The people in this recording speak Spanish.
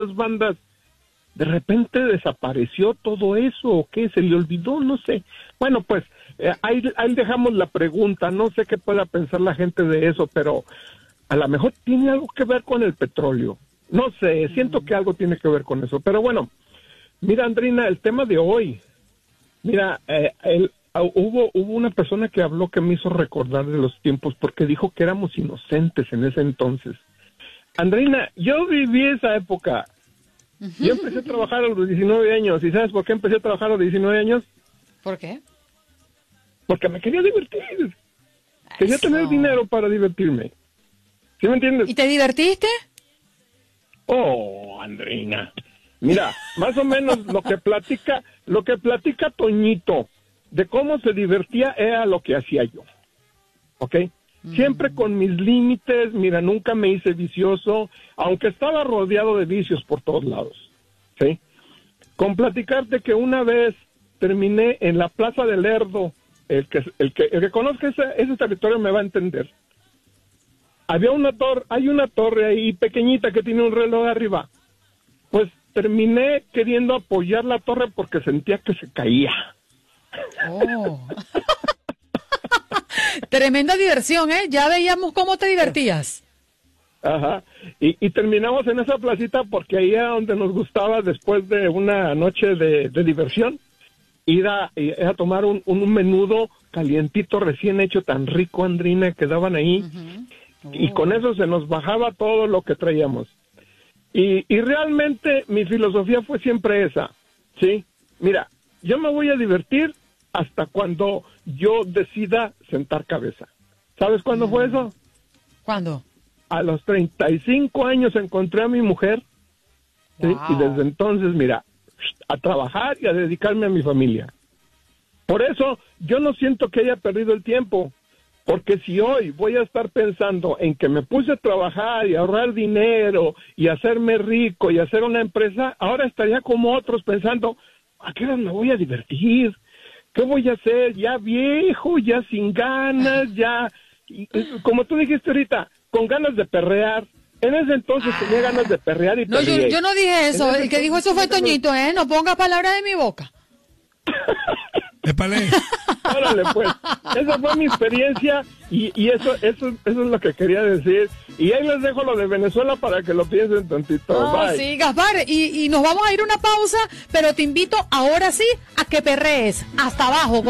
bandas, de repente desapareció todo eso, ¿o qué? ¿Se le olvidó? No sé. Bueno, pues ahí dejamos la pregunta, no sé qué pueda pensar la gente de eso, pero a lo mejor tiene algo que ver con el petróleo. No sé, siento que algo tiene que ver con eso, pero bueno, mira, Andrina, el tema de hoy, mira, hubo una persona que habló que me hizo recordar de los tiempos porque dijo que éramos inocentes en ese entonces. Andrina, yo viví esa época. Yo empecé a trabajar a los 19 años. ¿Y sabes por qué empecé a trabajar a los 19 años? ¿Por qué? Porque me quería divertir. Quería tener dinero para divertirme. ¿Sí me entiendes? ¿Y te divertiste? Oh, Andrina. Mira, más o menos lo que platica Toñito de cómo se divertía era lo que hacía yo. ¿Ok? Siempre con mis límites, mira, nunca me hice vicioso, aunque estaba rodeado de vicios por todos lados, ¿sí? Con platicarte que una vez terminé en la Plaza del Lerdo, el que conozca ese territorio me va a entender. Hay una torre ahí pequeñita que tiene un reloj arriba. Pues terminé queriendo apoyar la torre porque sentía que se caía. Oh. Tremenda diversión, ¿eh? Ya veíamos cómo te divertías. Ajá. Y terminamos en esa placita porque ahí era donde nos gustaba, después de una noche de diversión, ir a tomar un menudo calientito recién hecho, tan rico, Andrina, que daban ahí. Y con eso se nos bajaba todo lo que traíamos. Y realmente mi filosofía fue siempre esa, ¿sí? Mira, yo me voy a divertir hasta cuando yo decida sentar cabeza. ¿Sabes cuándo fue eso? ¿Cuándo? A los 35 años encontré a mi mujer, ¿sí? Wow. Y desde entonces, mira, a trabajar y a dedicarme a mi familia. Por eso, yo no siento que haya perdido el tiempo, porque si hoy voy a estar pensando en que me puse a trabajar y a ahorrar dinero y hacerme rico y hacer una empresa, ahora estaría como otros pensando, ¿a qué hora me voy a divertir? ¿Qué voy a hacer? Ya viejo, ya sin ganas, ya, como tú dijiste ahorita, con ganas de perrear. En ese entonces tenía ganas de perrear y no, perreé. yo no dije eso. El que dijo eso fue Toñito, ¿eh? No ponga palabras de mi boca. Épale. Órale, pues. Esa fue mi experiencia y eso es lo que quería decir. Y ahí les dejo lo de Venezuela para que lo piensen tantito. Bye. Sí, Gaspar, y nos vamos a ir a una pausa, pero te invito ahora sí a que perrees hasta abajo.